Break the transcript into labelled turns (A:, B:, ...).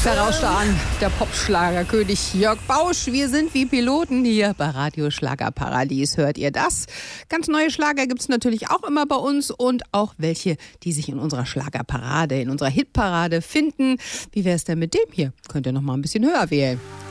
A: Da rauscht er an, der Popschlagerkönig Jörg Bausch. Wir sind wie Piloten hier bei Radio Schlagerparadies. Hört ihr das? Ganz neue Schlager gibt's natürlich auch immer bei uns und auch welche, die sich in unserer Schlagerparade, in unserer Hitparade finden. Wie wär's denn mit dem hier? Könnt ihr noch mal ein bisschen höher wählen.